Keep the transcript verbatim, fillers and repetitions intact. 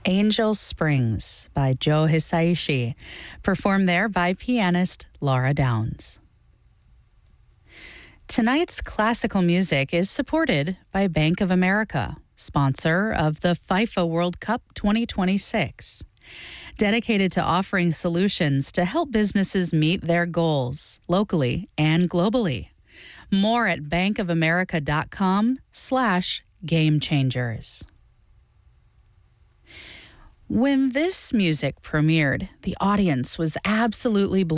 Angel Springs by Joe Hisaishi, performed there by pianist Laura Downs. Tonight's classical music is supported by Bank of America, sponsor of the FIFA World Cup twenty twenty-six. Dedicated to offering solutions to help businesses meet their goals locally and globally. More at bankofamerica.com slash game changers. When this music premiered, the audience was absolutely blown